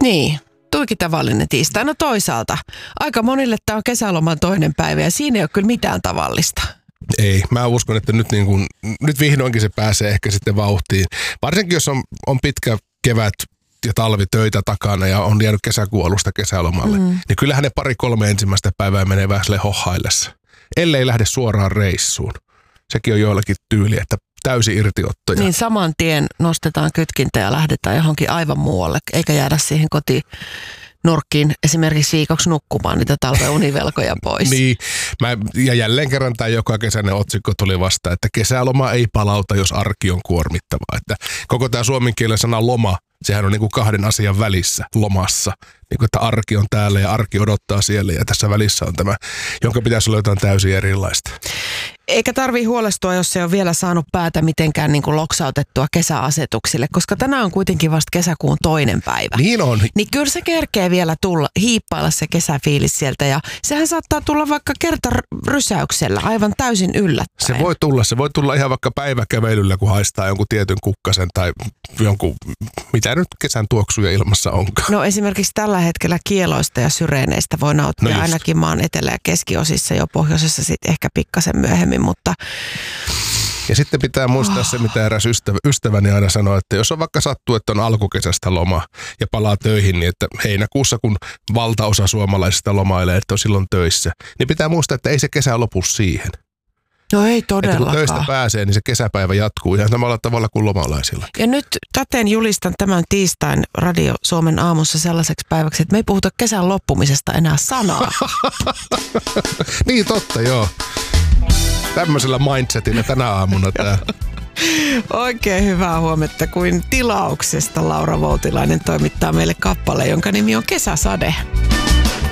Niin, tuikin tavallinen tiistai. No toisaalta, aika monille tämä on kesäloman toinen päivä ja siinä ei ole kyllä mitään tavallista. Ei, mä uskon, että nyt vihdoinkin se pääsee ehkä sitten vauhtiin. Varsinkin jos on pitkä kevät ja talvitöitä takana ja on jäänyt kesäkuun alusta kesälomalle, niin kyllähän ne 2-3 ensimmäistä päivää menee vähän sille hohaillessa. Ellei lähde suoraan reissuun. Sekin on joillakin tyyli, että täysi irtiottoja. Niin saman tien nostetaan kytkintä ja lähdetään johonkin aivan muualle, eikä jäädä siihen kotinurkkiin esimerkiksi viikoksi nukkumaan niitä talven univelkoja pois. Niin, ja jälleen kerran tämä joka kesäinen otsikko tuli vasta, että kesäloma ei palauta, jos arki on kuormittavaa. Että koko tämä suomen kielen sana loma, sehän on niin kuin 2 asian välissä lomassa. Niin kuin, että arki on täällä ja arki odottaa siellä ja tässä välissä on tämä, jonka pitäisi olla jotain täysin erilaista. Eikä tarvii huolestua, jos se on vielä saanut päätä mitenkään niin kuin loksautettua kesäasetuksille, koska tänään on kuitenkin vasta kesäkuun 2. päivä. Niin on. Niin kyllä se kerkee vielä hiippailla se kesäfiilis sieltä ja sehän saattaa tulla vaikka kertarysäyksellä aivan täysin yllättäen. Se voi tulla ihan vaikka päiväkävelyllä, kun haistaa jonkun tietyn kukkasen tai jonkun, mitä nyt kesän tuoksuja ilmassa onkaan. No esimerkiksi tällä hetkellä kieloista ja syreeneistä voi nauttia ainakin maan etelä- ja keskiosissa, jo pohjoisessa sitten ehkä pikkasen myöhemmin, mutta... Ja sitten pitää muistaa se, mitä eräs ystäväni aina sanoi, että jos on vaikka sattuu, että on alkukesästä loma ja palaa töihin, niin että heinäkuussa, kun valtaosa suomalaisista lomailee, että on silloin töissä, niin pitää muistaa, että ei se kesä lopu siihen. No ei todellakaan. Että kun töistä pääsee, niin se kesäpäivä jatkuu ihan samalla tavalla kuin lomalaisilla. Ja nyt täten julistan tämän tiistain Radio Suomen aamussa sellaiseksi päiväksi, että me ei puhuta kesän loppumisesta enää sanaa. Niin totta, joo. Tämmöisellä mindsetillä tänä aamuna tää. Oikein hyvää huomenta, kuin tilauksesta Laura Voutilainen toimittaa meille kappale, jonka nimi on Kesäsade.